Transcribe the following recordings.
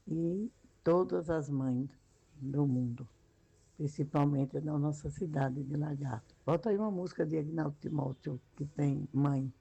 e todas as mães do mundo, principalmente na nossa cidade de Lagarto. Bota aí uma música de Agnaldo Timóteo, que tem mãe.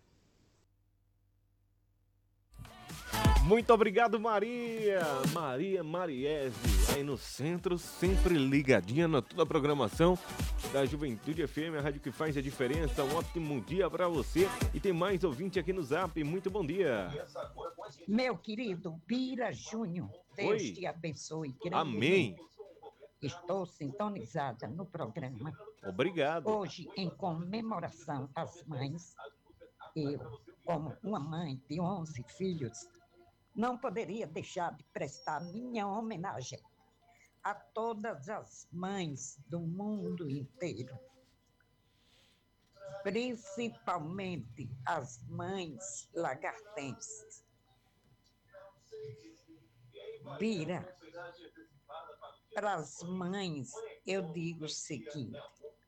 Muito obrigado, Maria! Maria Mariese, aí no centro, sempre ligadinha na toda a programação da Juventude FM, a rádio que faz a diferença. Um ótimo dia para você. E tem mais ouvinte aqui no Zap. Muito bom dia. Meu querido Bira Júnior, Deus Oi. te abençoe Amém. grandemente. Estou sintonizada no programa. Obrigado. Hoje, em comemoração às mães, eu, como uma mãe de 11 filhos, não poderia deixar de prestar minha homenagem a todas as mães do mundo inteiro, principalmente as mães lagartenses. Bira, para as mães eu digo o seguinte: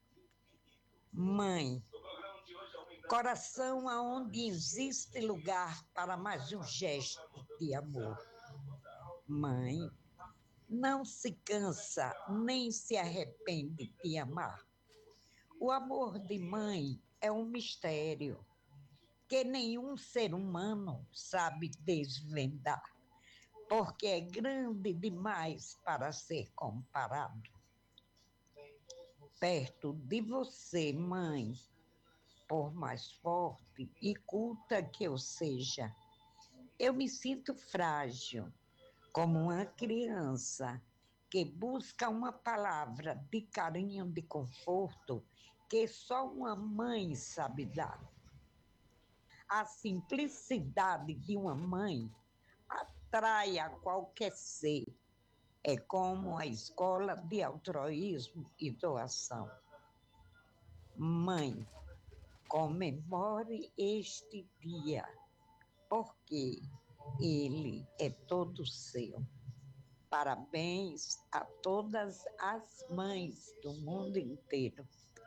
mãe, coração aonde existe lugar para mais um gesto de amor. Mãe, não se cansa nem se arrepende de amar. O amor de mãe é um mistério que nenhum ser humano sabe desvendar, porque é grande demais para ser comparado. Perto de você, mãe, por mais forte e culta que eu seja, eu me sinto frágil, como uma criança que busca uma palavra de carinho, de conforto, que só uma mãe sabe dar. A simplicidade de uma mãe atrai a qualquer ser. É como a escola de altruísmo e doação. Mãe, comemore este dia, porque ele é todo seu. Parabéns a todas as mães do mundo inteiro.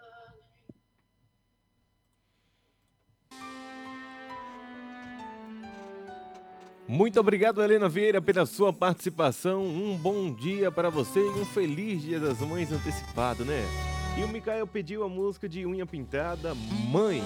Muito obrigado, Helena Vieira, pela sua participação. Um bom dia para você e um feliz Dia das Mães antecipado, né? E o Micael pediu a música de Unha Pintada, Mãe.